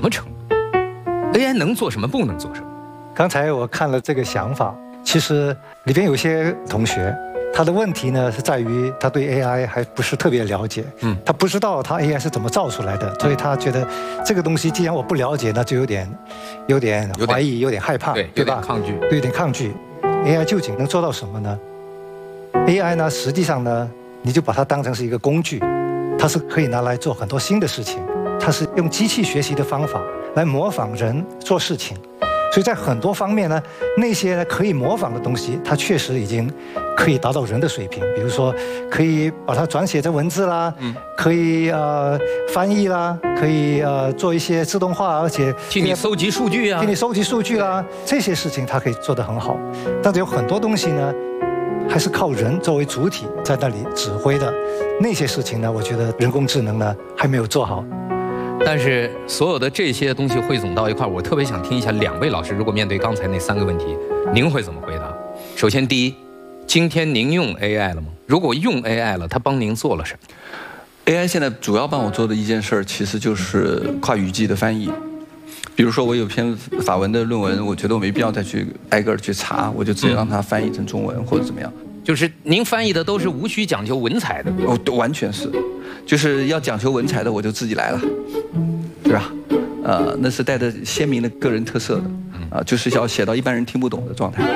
么程度 ？AI 能做什么，不能做什么？ 刚才我看了这个想法，其实里边有些同学，他的问题呢是在于他对 AI 还不是特别了解，他不知道他 AI 是怎么造出来的，所以他觉得这个东西既然我不了解，那就有点怀疑，有点害怕，对吧？有点抗拒。AI 究竟能做到什么呢 ？AI 呢，实际上呢，你就把它当成是一个工具，它是可以拿来做很多新的事情，它是用机器学习的方法来模仿人做事情。所以在很多方面呢，那些可以模仿的东西，它确实已经可以达到人的水平。比如说，可以把它转写成文字啦，可以翻译啦，可以做一些自动化，而且替你搜集数据啊， 这些事情它可以做得很好。但是有很多东西呢，还是靠人作为主体在那里指挥的，那些事情呢，我觉得人工智能呢还没有做好。 但是所有的这些东西汇总到一块，我特别想听一下2位老师，如果面对刚才那3个问题，您会怎么回答？首先，第一，今天您用 AI 了吗？如果用 AI 了，它帮您做了什么 ？AI 现在主要帮我做的一件事儿，其实就是跨语季的翻译。比如说，我有篇法文的论文，我觉得我没必要再去挨个去查，我就直接让它翻译成中文或者怎么样。 就是您翻译的都是无需讲究文采的哦，完全是，就是要讲求文采的我就自己来了，对吧？那是带着鲜明的个人特色的，就是要写到一般人听不懂的状态。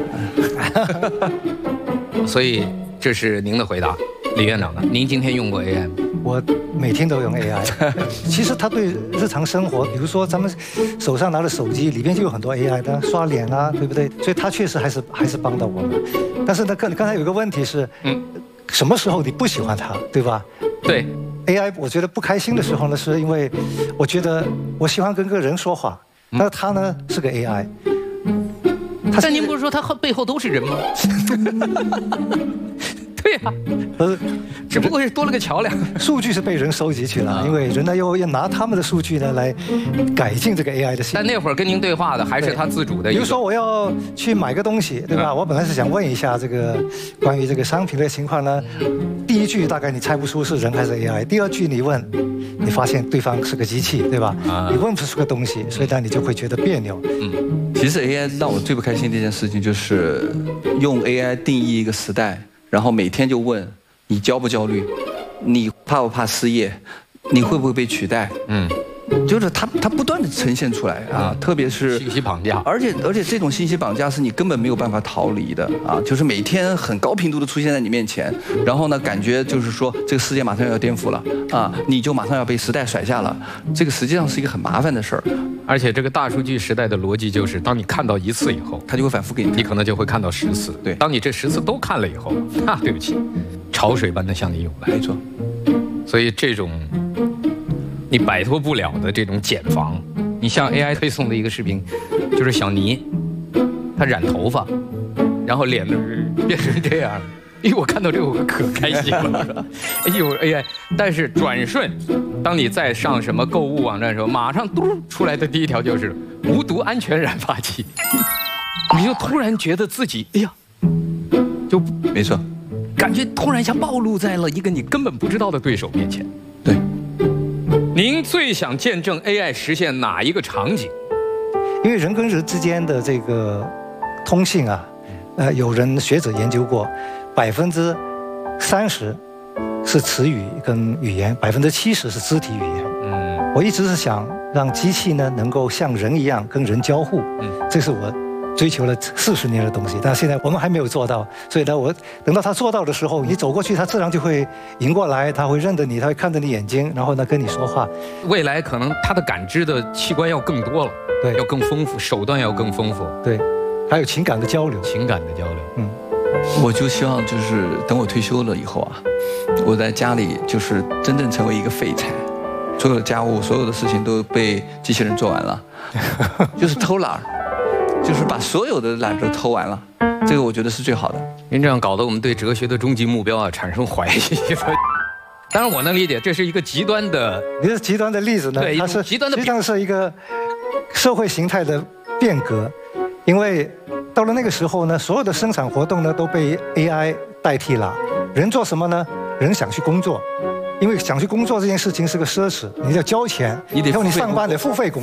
所以这是您的回答，李院长呢？您今天用过 AI 吗？ 我每天都用 AI。其实它对日常生活，比如说咱们手上拿的手机里边就有很多 AI 的，刷脸啊，对不对？所以它确实还是帮到我们。但是呢，刚才有一个问题是，什么时候你不喜欢它，对吧？ 对 AI， 我觉得不开心的时候呢，是因为我觉得我喜欢跟个人说话，那它呢是个 AI。 但您不是说它背后都是人吗？对呀，只不过是多了个桥梁。 数据是被人收集去了，因为人呢要拿他们的数据呢来改进这个 AI 的系统。 但那会儿跟您对话的还是他自主的。 比如说我要去买个东西，对吧？我本来是想问一下这个关于这个商品的情况呢。第一句大概你猜不出是人还是 AI， 第二句你问，你发现对方是个机器，对吧？你问不出个东西，所以呢你就会觉得别扭。 其实 AI 让我最不开心的一件事情就是用 AI 定义一个时代。然后每天就问你焦不焦虑，你怕不怕失业，你会不会被取代？就是它不断的呈现出来啊，特别是信息绑架， 而且这种信息绑架是你根本没有办法逃离的啊，就是每天很高频度的出现在你面前，然后呢，感觉就是说这个世界马上要颠覆了啊，你就马上要被时代甩下了，这个实际上是一个很麻烦的事儿。 而且这个大数据时代的逻辑就是，当你看到1次以后， 它就会反复给你， 你可能就会看到10次。 对， 当你这10次都看了以后，对不起，潮水般的向你涌来。 没错。 所以这种你摆脱不了的这种茧房，你像 AI 推送的一个视频，就是小尼，他染头发，然后脸变成这样。哎呦，我看到这个我可开心了。哎呦 AI， 但是转瞬，当你再上什么购物网站的时候，马上嘟出来的第一条就是无毒安全染发剂，你就突然觉得自己，哎呀，就没错， 感觉突然一下暴露在了一个你根本不知道的对手面前。 对， 您最想见证 AI 实现哪一个场景？ 因为人跟人之间的这个通信啊，有学者研究过，30%是词语跟语言，70%是肢体语言。我一直是想让机器呢能够像人一样跟人交互，这是我追求了40年的东西，但是现在我们还没有做到。所以呢，我等到他做到的时候，你走过去，他自然就会迎过来，他会认得你，他会看着你眼睛，然后呢跟你说话。 未来可能他的感知的器官要更多了， 对， 要更丰富，手段要更丰富， 对，还有情感的交流， 我就希望就是等我退休了以后啊，我在家里就是真正成为一个废柴，所有的家务、所有的事情都被机器人做完了，就是偷懒，就是把所有的懒都偷完了，这个我觉得是最好的。 您这样搞得我们对哲学的终极目标啊产生怀疑。当然我能理解，这是一个极端的， 你是极端的例子呢， 对， 它是极端的， 实际上是一个社会形态的变革，因为到了那个时候呢，所有的生产活动呢都被 AI 代替了。人做什么呢？人想去工作，因为想去工作这件事情是个奢侈，你要交钱，以后你上班得付费工作。